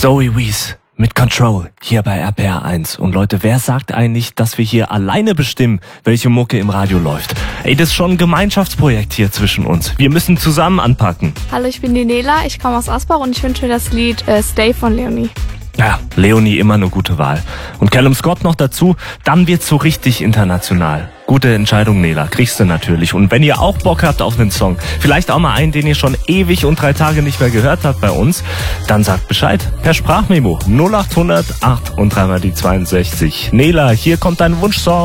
Zoe Wees mit Control hier bei RPR 1. Und Leute, wer sagt eigentlich, dass wir hier alleine bestimmen, welche Mucke im Radio läuft? Ey, das ist schon ein Gemeinschaftsprojekt hier zwischen uns. Wir müssen zusammen anpacken. Hallo, ich bin die Nela, ich komme aus Asbach und ich wünsche mir das Lied Stay von Leonie. Ja, Leonie immer eine gute Wahl. Und Callum Scott noch dazu, dann wird's so richtig international. Gute Entscheidung, Nela, kriegst du natürlich. Und wenn ihr auch Bock habt auf einen Song, vielleicht auch mal einen, den ihr schon ewig und 3 Tage nicht mehr gehört habt bei uns, dann sagt Bescheid per Sprachmemo 0800 8 und dreimal die 62. Nela, hier kommt dein Wunschsong.